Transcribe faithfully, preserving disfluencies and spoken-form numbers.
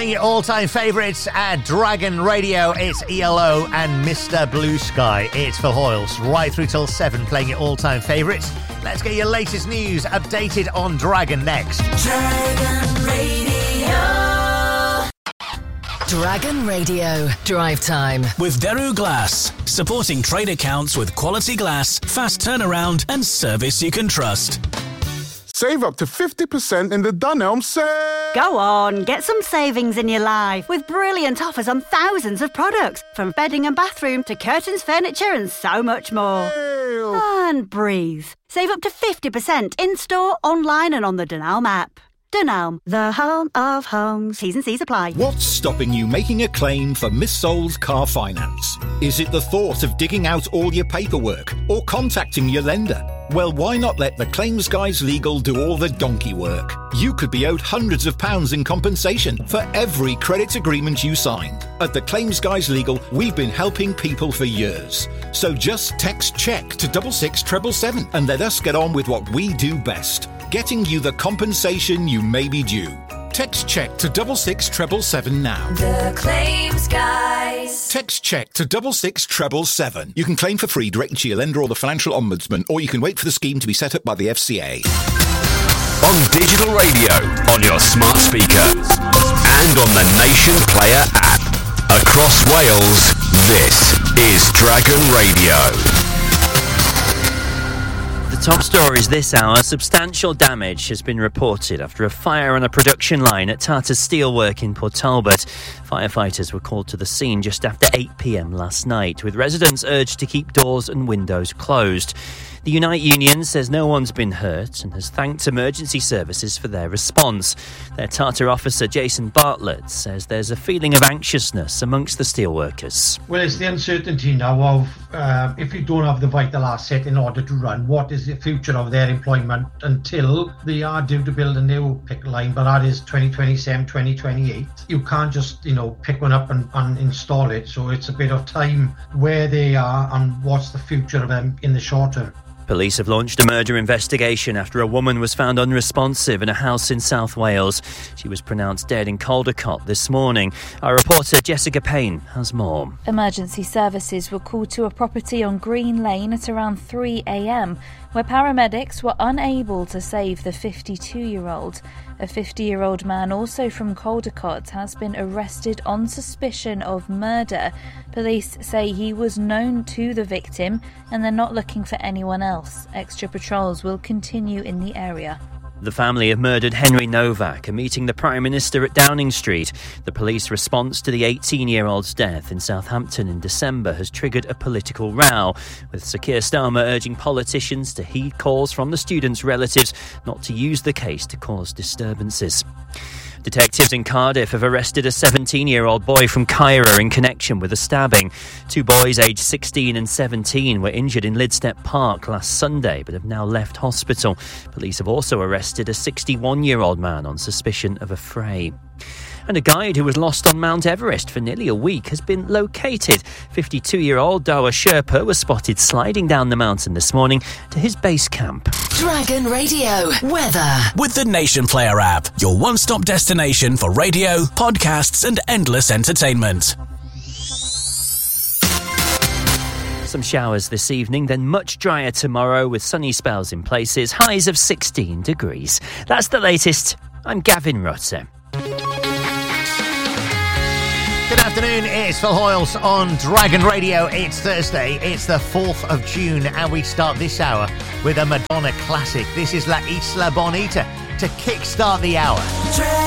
playing your all-time favourites at Dragon Radio. It's E L O and Mister Blue Sky. It's Phil Hoyles, right through till seven, playing your all-time favourites. Let's get your latest news updated on Dragon next. Dragon Radio. Dragon Radio. Drive time. With Daru Glass. Supporting trade accounts with quality glass, fast turnaround, and service you can trust. Save up to fifty percent in the Dunelm sale. Go on, get some savings in your life with brilliant offers on thousands of products, from bedding and bathroom to curtains, furniture and so much more. Sale. And breathe. Save up to fifty percent in-store, online and on the Dunelm app. Dunelm, the home of homes. T's and C's apply. What's stopping you making a claim for missold car finance? Is it the thought of digging out all your paperwork or contacting your lender? Well, why not let the Claims Guys Legal do all the donkey work? You could be owed hundreds of pounds in compensation for every credit agreement you signed. At the Claims Guys Legal, we've been helping people for years. So just text check to double six treble seven and let us get on with what we do best, getting you the compensation you may be due. Text check to double six treble seven now. The Claims Guys. Text check to double six treble seven. You can claim for free directly to your lender or the financial ombudsman, or you can wait for the scheme to be set up by the F C A. On digital radio, on your smart speaker, and on the Nation Player app. Across Wales, this is Dragon Radio. The top stories this hour. Substantial damage has been reported after a fire on a production line at Tata Steelwork in Port Talbot. Firefighters were called to the scene just after eight p.m. last night, with residents urged to keep doors and windows closed. The Unite Union says no one's been hurt and has thanked emergency services for their response. Their Tata officer, Jason Bartlett, says there's a feeling of anxiousness amongst the steelworkers. Well, it's the uncertainty now of uh, if you don't have the vital asset in order to run, what is the future of their employment until they are due to build a new pick line, but that is twenty twenty-seven, twenty twenty-eight. You can't just, you know, pick one up and, and install it, so it's a bit of time where they are and what's the future of them in the short term. Police have launched a murder investigation after a woman was found unresponsive in a house in South Wales. She was pronounced dead in Caldecott this morning. Our reporter Jessica Payne has more. Emergency services were called to a property on Green Lane at around three a.m, where paramedics were unable to save the fifty-two-year-old. A fifty-year-old man, also from Caldecott, has been arrested on suspicion of murder. Police say he was known to the victim and they're not looking for anyone else. Extra patrols will continue in the area. The family of murdered Henry Novak are meeting the Prime Minister at Downing Street. The police response to the eighteen-year-old's death in Southampton in December has triggered a political row, with Sir Keir Starmer urging politicians to heed calls from the students' relatives not to use the case to cause disturbances. Detectives in Cardiff have arrested a seventeen-year-old boy from Cairo in connection with a stabbing. Two boys aged sixteen and seventeen were injured in Lidstep Park last Sunday but have now left hospital. Police have also arrested a sixty-one-year-old man on suspicion of a fray. And a guide who was lost on Mount Everest for nearly a week has been located. fifty-two-year-old Dawa Sherpa was spotted sliding down the mountain this morning to his base camp. Dragon Radio weather. With the Nation Player app, your one-stop destination for radio, podcasts and endless entertainment. Some showers this evening, then much drier tomorrow with sunny spells in places, highs of sixteen degrees. That's the latest. I'm Gavin Rutter. Good afternoon, it's Phil Hoyles on Dragon Radio. It's Thursday, it's the fourth of June, and we start this hour with a Madonna classic. This is La Isla Bonita to kickstart the hour.